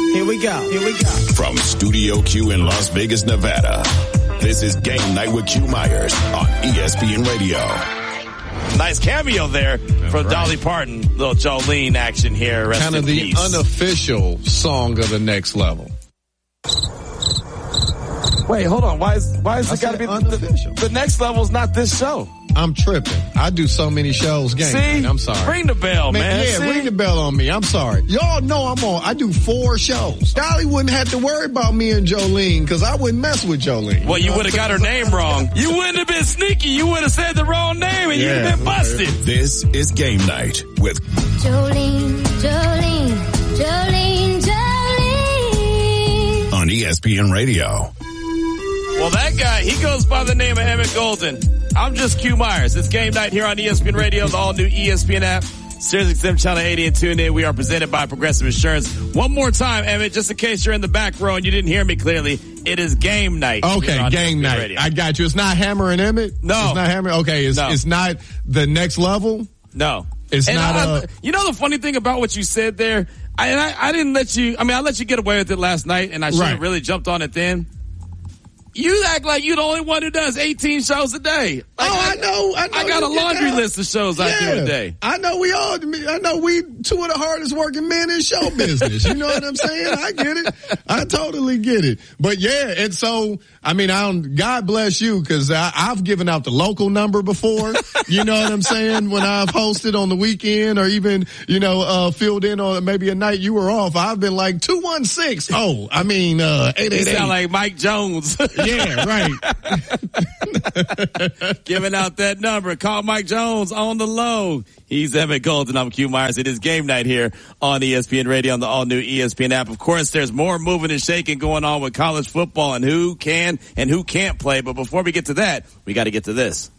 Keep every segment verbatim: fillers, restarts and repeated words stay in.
Here we go. Here we go. From Studio Q in Las Vegas, Nevada, this is Game Night with Q Myers on E S P N Radio. Nice cameo there from right. Dolly Parton. Little Jolene action here. Rest kind of the peace. Unofficial song of the Next Level. Wait, hold on. Why is why is it got to be unofficial? The, the Next Level's not this show. I'm tripping. I do so many shows. Game. See, I'm sorry. Ring the bell, man. man. Yeah, See? ring the bell on me. I'm sorry. Y'all know I'm on. I do four shows. Dolly wouldn't have to worry about me and Jolene because I wouldn't mess with Jolene. Well, you, you would have got her name wrong. You wouldn't have been sneaky. You would have said the wrong name and yeah, you'd have been busted. This is Game Night with Jolene, Jolene, Jolene, Jolene on E S P N Radio. Well, that guy, he goes by the name of Emmett Golden. I'm just Q Myers. It's Game Night here on E S P N Radio, the all-new E S P N app, Sirius X M Channel eighty and tune in. We are presented by Progressive Insurance. One more time, Emmett, just in case you're in the back row and you didn't hear me clearly, it is Game Night. Okay, Game Night. Radio. I got you. It's not Hammer and Emmett? No. It's not Hammer? Okay, it's, no. it's not the Next Level? No. It's and not I, a... You know the funny thing about what you said there? I, and I, I didn't let you, I mean, I let you get away with it last night and I should have right. really jumped on it then. You act like you're the only one who does eighteen shows a day. Like, oh, I, I know. I know. I got a laundry list of shows yeah, I do a day. I know we all, I know we two of the hardest working men in show business. You know what I'm saying? I get it. I totally get it. But yeah, and so, I mean, I don't, God bless you, cause I, I've given out the local number before. You know what I'm saying? When I've hosted on the weekend or even, you know, uh, filled in on maybe a night you were off, I've been like two one six. Oh, I mean, uh, eight eight eight. You sound like Mike Jones. Yeah, right. Giving out that number. Call Mike Jones on the low. He's Emmett Golden. I'm Q Myers. It is Game Night here on E S P N Radio on the all-new E S P N app. Of course, there's more moving and shaking going on with college football and who can and who can't play. But before we get to that, we got to get to this.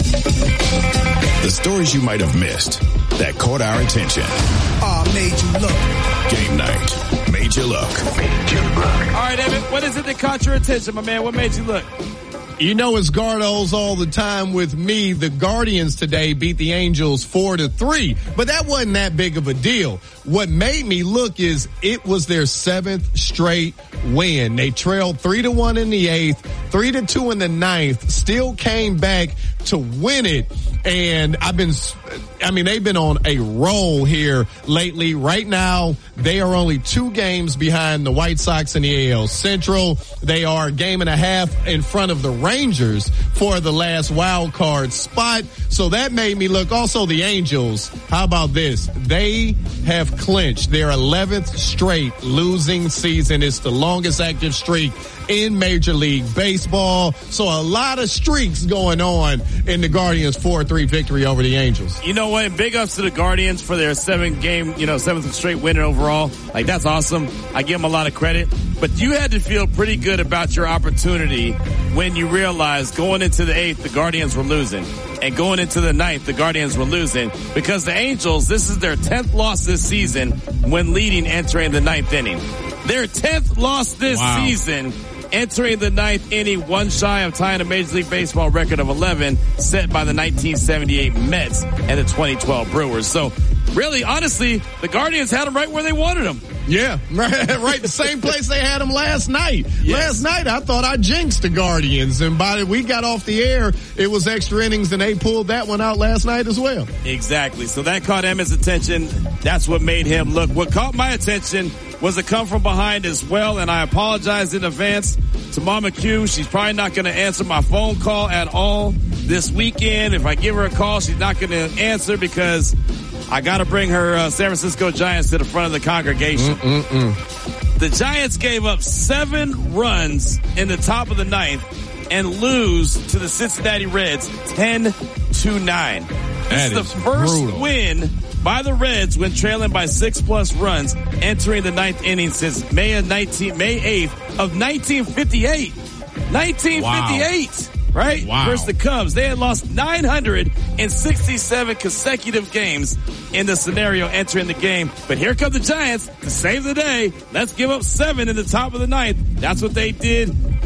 The stories you might have missed that caught our attention. Oh, made you look. Game Night made you look. Made you look. All right, Emmett, what is it that caught your attention, my man? What made you look? You know it's Gardos all the time with me. The Guardians today beat the Angels four to three, but that wasn't that big of a deal. What made me look is it was their seventh straight win. They trailed three to one in the eighth, three to two in the ninth, still came back to win it. And I've been, I mean, they've been on a roll here lately. Right now, they are only two games behind the White Sox in the A L Central. They are a game and a half in front of the Rangers for the last wild card spot. So that made me look. Also, the Angels, how about this? They have clinched their eleventh straight losing season. It's the longest active streak in Major League Baseball. So a lot of streaks going on in the Guardians' four three victory over the Angels. You know what? Big ups to the Guardians for their seven game, you know, seventh straight winner overall. Like, that's awesome. I give them a lot of credit. But you had to feel pretty good about your opportunity when you realized going into the eighth, the Guardians were losing. And going into the ninth, the Guardians were losing because the Angels, this is their tenth loss this season when leading entering the ninth inning. Their tenth loss this wow. season entering the ninth inning, one shy of tying a Major League Baseball record of eleven set by the nineteen seventy-eight Mets and the twenty twelve Brewers. So really, honestly, the Guardians had them right where they wanted them. Yeah, right, right. The same place they had them last night. Yes. Last night, I thought I jinxed the Guardians, and by the we got off the air, it was extra innings, and they pulled that one out last night as well. Exactly. So that caught Emmett's attention. That's what made him look. What caught my attention was a come from behind as well, and I apologize in advance to Mama Q. She's probably not going to answer my phone call at all this weekend. If I give her a call, she's not going to answer because I got to bring her uh, San Francisco Giants to the front of the congregation. Mm-mm-mm. The Giants gave up seven runs in the top of the ninth and lose to the Cincinnati Reds ten to nine. This is the first brutal. win by the Reds when trailing by six plus runs entering the ninth inning since May of nineteen May eighth of nineteen fifty-eight. nineteen fifty-eight. Wow. Right? Wow. Versus the Cubs. They had lost nine hundred sixty-seven consecutive games in the scenario entering the game. But here come the Giants to save the day. Let's give up seven in the top of the ninth. That's what they did.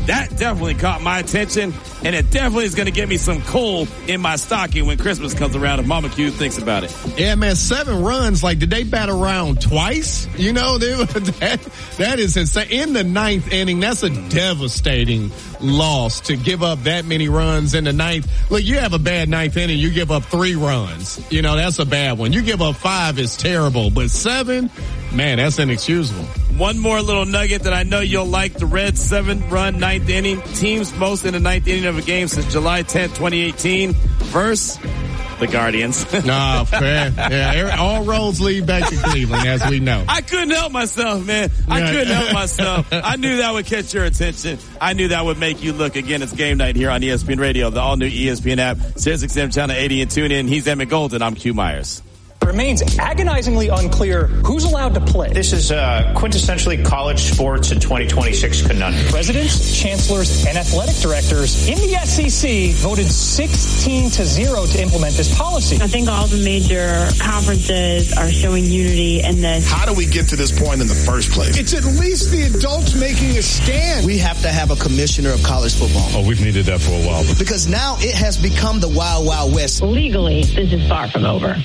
that definitely caught my attention, and it definitely is going to get me some coal in my stocking when Christmas comes around if Mama Q thinks about it. Yeah, man, seven runs. Like, did they bat around twice? You know, they, that, that is insane. In the ninth inning, that's a devastating loss to give up that many runs in the ninth. Look, you have a bad ninth inning, you give up three runs. You know, that's a bad one. You give up five, it's terrible. But seven, man, that's inexcusable. One more little nugget that I know you'll like. The Reds' seven-run ninth inning. Teams most in the ninth inning of a game since July tenth, twenty eighteen. Versus the Guardians. Nah, fair. Yeah, all roads lead back to Cleveland, as we know. I couldn't help myself, man. I Yeah. couldn't help myself. I knew that would catch your attention. I knew that would make you look. Again, it's game night here on E S P N Radio, the all-new E S P N app, Sirius X M Channel eighty, and tune in. He's Emmett Golden. I'm Q Myers. Remains agonizingly unclear who's allowed to play. This is uh, quintessentially college sports in twenty twenty-six conundrum. Presidents, chancellors, and athletic directors in the S E C voted sixteen to zero to implement this policy. I think all the major conferences are showing unity in this. How do we get to this point in the first place? It's at least the adults making a stand. We have to have a commissioner of college football. Oh, we've needed that for a while. Because now it has become the Wild Wild West. Legally, this is far from over.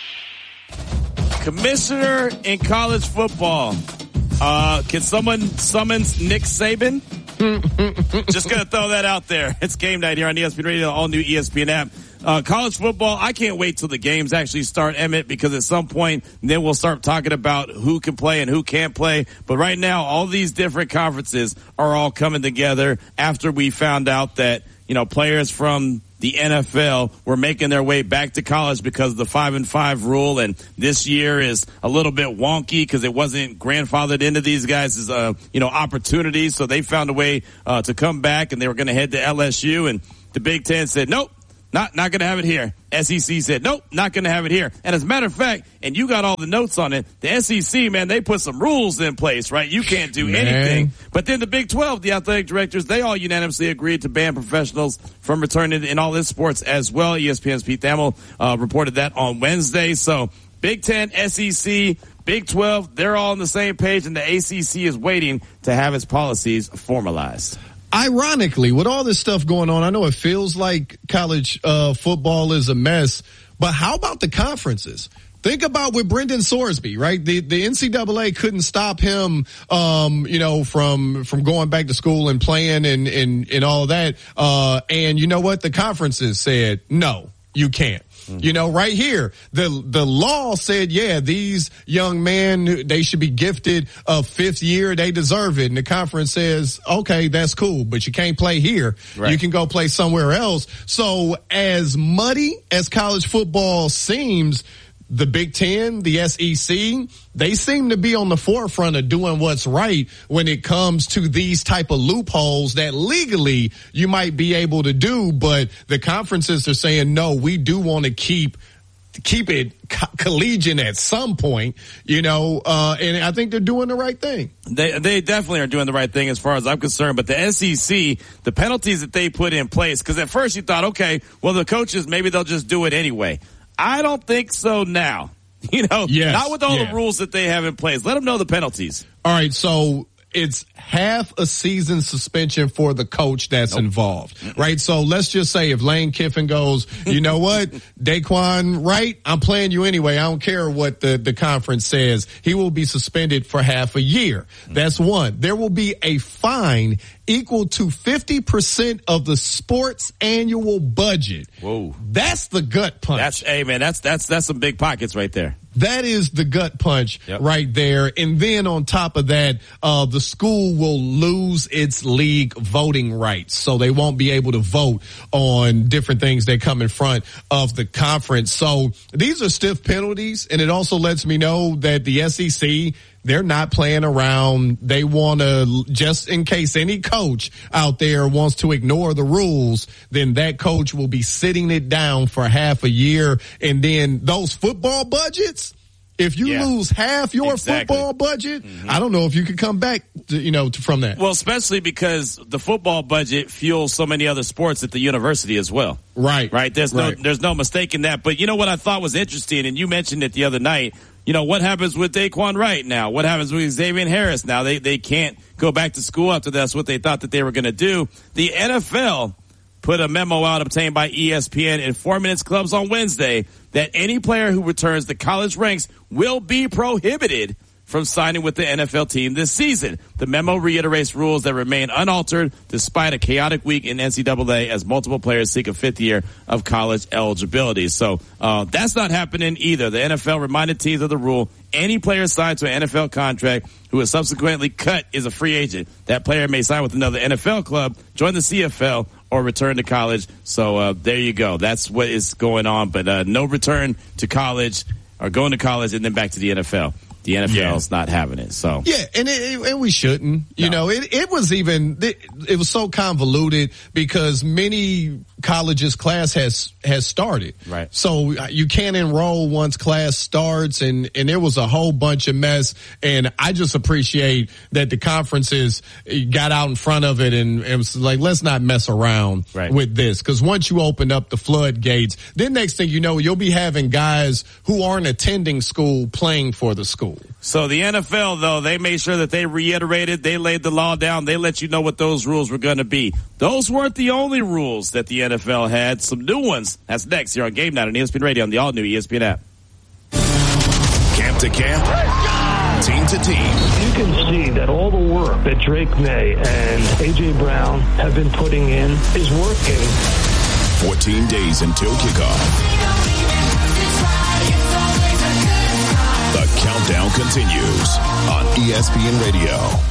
Commissioner in college football. Uh, can someone summons Nick Saban? Just going to throw that out there. It's game night here on E S P N Radio, the all-new E S P N app. Uh, college football, I can't wait till the games actually start, Emmett, because at some point then we'll start talking about who can play and who can't play. But right now, all these different conferences are all coming together after we found out that, you know, players from the N F L were making their way back to college because of the five and five rule. And this year is a little bit wonky because it wasn't grandfathered into these guys' uh, you know, opportunities. So they found a way uh, to come back, and they were going to head to L S U. And the Big Ten said, nope. Not, not gonna have it here. S E C said, nope, not gonna have it here. And as a matter of fact, and you got all the notes on it, the S E C, man, they put some rules in place, right? You can't do Man. anything. But then the Big twelve, the athletic directors, they all unanimously agreed to ban professionals from returning in all this sports as well. E S P N's Pete Thamel, uh, reported that on Wednesday. So Big Ten, S E C, Big twelve, they're all on the same page, and the A C C is waiting to have its policies formalized. Ironically, with all this stuff going on, I know it feels like college uh, football is a mess, but how about the conferences? Think about with Brendan Sorsby, right? The the N C double A couldn't stop him, um, you know, from from going back to school and playing and and and all of that. Uh, and you know what? The conferences said no, you can't. You know, right here, the the law said, yeah, these young men, they should be gifted a fifth year. They deserve it. And the conference says, okay, that's cool, but you can't play here. Right. You can go play somewhere else. So as muddy as college football seems, the Big Ten, the S E C, they seem to be on the forefront of doing what's right when it comes to these type of loopholes that legally you might be able to do, but the conferences are saying, no, we do want to keep keep it co- collegiate at some point, you know, uh, and I think they're doing the right thing. They they definitely are doing the right thing as far as I'm concerned, but the S E C, the penalties that they put in place, because at first you thought, okay, well, the coaches, maybe they'll just do it anyway. I don't think so now. You know, yes, not with all yeah. the rules that they have in place. Let them know the penalties. All right, so it's half a season suspension for the coach that's nope. involved, Mm-mm. right? So let's just say if Lane Kiffin goes, you know what, Daquan Wright, I'm playing you anyway. I don't care what the, the conference says. He will be suspended for half a year. Mm-hmm. That's one. There will be a fine equal to fifty percent of the sports annual budget. Whoa. That's the gut punch. That's, hey man, that's, that's, that's some big pockets right there. That is the gut punch yep. right there. And then on top of that, uh, the school will lose its league voting rights. So they won't be able to vote on different things that come in front of the conference. So these are stiff penalties. And it also lets me know that the S E C, they're not playing around. They want to, just in case any coach out there wants to ignore the rules, then that coach will be sitting it down for half a year. And then those football budgets, if you yeah. lose half your exactly. football budget, mm-hmm. I don't know if you could come back, to, you know, to, from that. Well, especially because the football budget fuels so many other sports at the university as well. Right. Right. There's right. no, there's no mistaking that. But you know what I thought was interesting, and you mentioned it the other night. you know, what happens with Daquan Wright now? What happens with Xavier Harris now? They, they can't go back to school after that's what they thought that they were going to do. The N F L put a memo out obtained by E S P N in Four Minutes Clubs on Wednesday that any player who returns to college ranks will be prohibited from signing with the N F L team this season. The memo reiterates rules that remain unaltered despite a chaotic week in N C double A as multiple players seek a fifth year of college eligibility. So uh that's not happening either. The N F L reminded teams of the rule. Any player signed to an N F L contract who is subsequently cut is a free agent. That player may sign with another N F L club, join the C F L, or return to college. So uh there you go. That's what is going on. But uh no return to college or going to college and then back to the N F L. The N F L's yeah. not having it, so yeah, and it, and we shouldn't. You no. know, it it was even it, it was so convoluted because many colleges class has has started. Right. So you can't enroll once class starts, and and there was a whole bunch of mess. And I just appreciate that the conferences got out in front of it and it was like, let's not mess around right. with this, because once you open up the floodgates, then next thing you know, you'll be having guys who aren't attending school playing for the school. So the N F L, though, they made sure that they reiterated, they laid the law down, they let you know what those rules were going to be. Those weren't the only rules that the N F L had. Some new ones. That's next here on Game Night on E S P N Radio on the all-new E S P N app. Camp to camp, team to team. You can see that all the work that Drake May and A J. Brown have been putting in is working. fourteen days until kickoff. The countdown continues on E S P N Radio.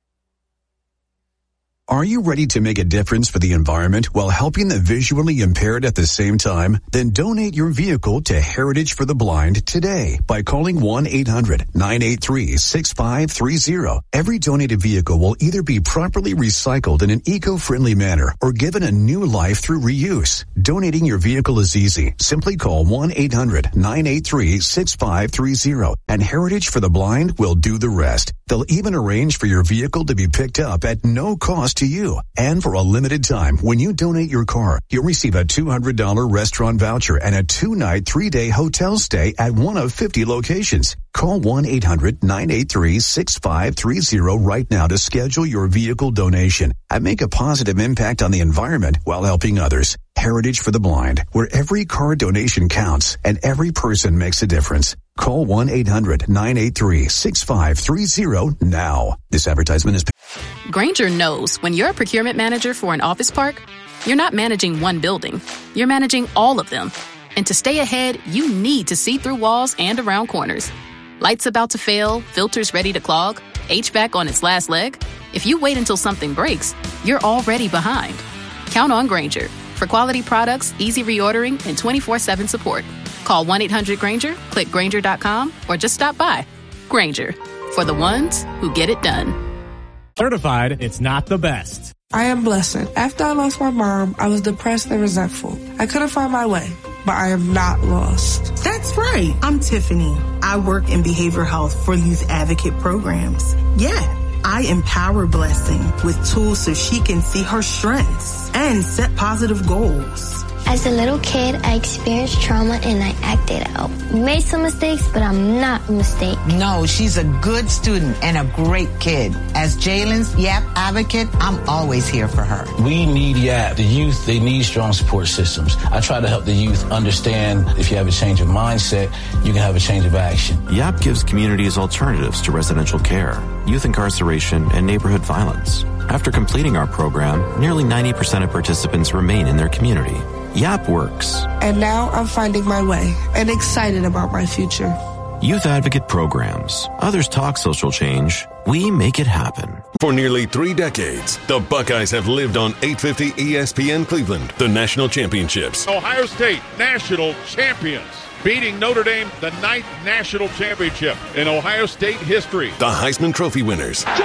Are you ready to make a difference for the environment while helping the visually impaired at the same time? Then donate your vehicle to Heritage for the Blind today by calling one eight hundred nine eight three six five three zero. Every donated vehicle will either be properly recycled in an eco-friendly manner or given a new life through reuse. Donating your vehicle is easy. Simply call one eight hundred nine eight three six five three zero and Heritage for the Blind will do the rest. They'll even arrange for your vehicle to be picked up at no cost to you. And for a limited time, when you donate your car, you'll receive a two hundred dollars restaurant voucher and a two-night, three-day hotel stay at one of fifty locations. Call one eight hundred nine eight three six five three zero right now to schedule your vehicle donation and make a positive impact on the environment while helping others. Heritage for the Blind, where every car donation counts and every person makes a difference. Call one eight hundred nine eight three six five three zero now. This advertisement is... Grainger knows when you're a procurement manager for an office park, you're not managing one building. You're managing all of them. And to stay ahead, you need to see through walls and around corners. Lights about to fail, filters ready to clog, H V A C on its last leg. If you wait until something breaks, you're already behind. Count on Grainger for quality products, easy reordering, and twenty-four seven support. Call one eight hundred Grainger, click Grainger dot com, or just stop by. Grainger, for the ones who get it done. Certified, it's not the best. I am Blessed. After I lost my mom, I was depressed and resentful. I couldn't find my way, but I am not lost. That's right. I'm Tiffany. I work in behavioral health for youth advocate programs. Yeah. I empower Blessing with tools so she can see her strengths and set positive goals. As a little kid, I experienced trauma and I acted out. Made some mistakes, but I'm not a mistake. No, she's a good student and a great kid. As Jalen's YAP advocate, I'm always here for her. We need YAP. The youth, they need strong support systems. I try to help the youth understand if you have a change of mindset, you can have a change of action. YAP gives communities alternatives to residential care, youth incarceration, and neighborhood violence. After completing our program, nearly ninety percent of participants remain in their community. YAP works. And now I'm finding my way and excited about my future. Youth Advocate Programs. Others talk social change. We make it happen. For nearly three decades, the Buckeyes have lived on eight fifty E S P N Cleveland, the national championships. Ohio State, national champions. Beating Notre Dame, the ninth national championship in Ohio State history. The Heisman Trophy winners. George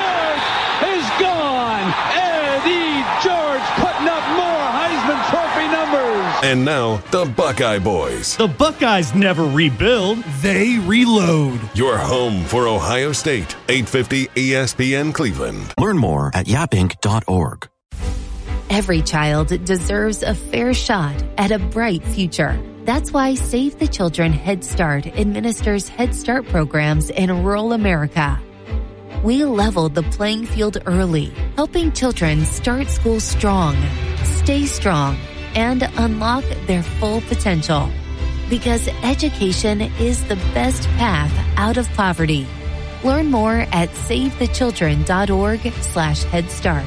is gone. Eddie George putting up more Heisman Trophy numbers. And now, the Buckeye Boys. The Buckeyes never rebuild, they reload. Your home for Ohio State, eight fifty E S P N Cleveland. Learn more at yap inc dot org. Every child deserves a fair shot at a bright future. That's why Save the Children Head Start administers Head Start programs in rural America. We leveled the playing field early, helping children start school strong, stay strong, and unlock their full potential. Because education is the best path out of poverty. Learn more at savethechildren.org slash Head Start.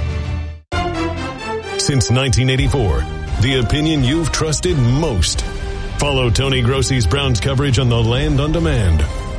Since nineteen eighty-four, the opinion you've trusted most. Follow Tony Grossi's Browns coverage on the Land on Demand